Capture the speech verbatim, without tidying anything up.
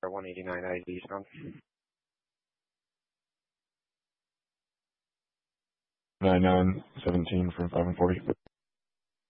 Oscar one eighty-nine I D sound. nine nine seventeen from five and forty.